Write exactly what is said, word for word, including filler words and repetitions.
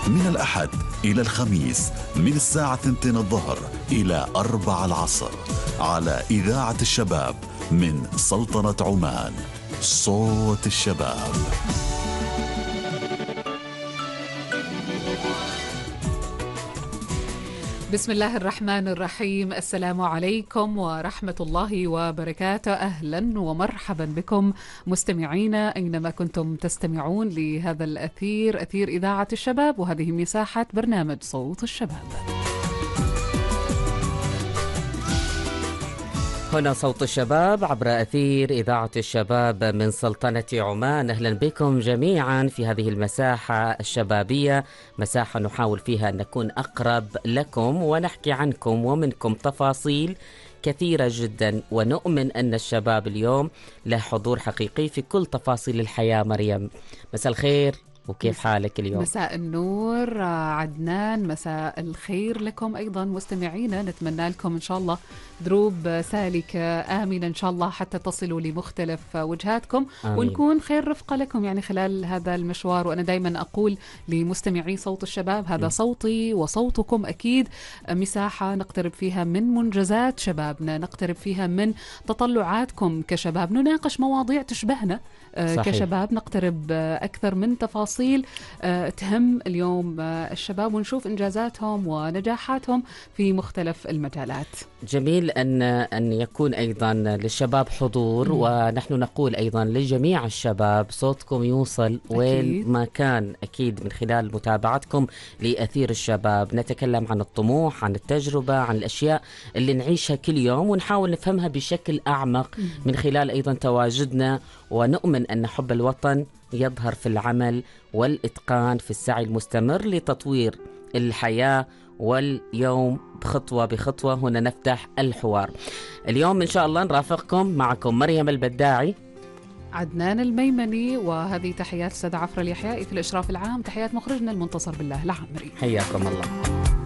من الأحد إلى الخميس من الساعة اثنتين الظهر إلى أربع العصر على إذاعة الشباب من سلطنة عمان. صوت الشباب. بسم الله الرحمن الرحيم. السلام عليكم ورحمة الله وبركاته. أهلا ومرحبا بكم مستمعينا أينما كنتم تستمعون لهذا الأثير، أثير إذاعة الشباب، وهذه مساحة برنامج صوت الشباب. هنا صوت الشباب عبر أثير إذاعة الشباب من سلطنة عمان. أهلا بكم جميعا في هذه المساحة الشبابية، مساحة نحاول فيها أن نكون أقرب لكم ونحكي عنكم ومنكم تفاصيل كثيرة جدا، ونؤمن أن الشباب اليوم له حضور حقيقي في كل تفاصيل الحياة. مريم، مساء الخير، وكيف حالك اليوم؟ مساء النور عدنان، مساء الخير لكم أيضا مستمعينا. نتمنى لكم إن شاء الله دروب سالكة آمنة إن شاء الله حتى تصلوا لمختلف وجهاتكم. آمين. ونكون خير رفقة لكم يعني خلال هذا المشوار. وأنا دايما أقول لمستمعي صوت الشباب هذا م. صوتي وصوتكم أكيد، مساحة نقترب فيها من منجزات شبابنا، نقترب فيها من تطلعاتكم كشباب، نناقش مواضيع تشبهنا صحيح. كشباب، نقترب أكثر من تفاصيل تهم اليوم الشباب، ونشوف إنجازاتهم ونجاحاتهم في مختلف المجالات. جميل أن أن يكون أيضا للشباب حضور، م. ونحن نقول أيضا لجميع الشباب صوتكم يوصل وين ما كان، أكيد من خلال متابعتكم لأثير الشباب. نتكلم عن الطموح، عن التجربة، عن الأشياء اللي نعيشها كل يوم، ونحاول نفهمها بشكل أعمق من خلال أيضا تواجدنا. ونؤمن أن حب الوطن يظهر في العمل والإتقان، في السعي المستمر لتطوير الحياة، واليوم بخطوة بخطوة هنا نفتح الحوار. اليوم إن شاء الله نرافقكم، معكم مريم البداعي، عدنان الميمني، وهذه تحيات السيد عفر اليحيائي في الإشراف العام، تحيات مخرجنا المنتصر بالله العامري. حياكم الله.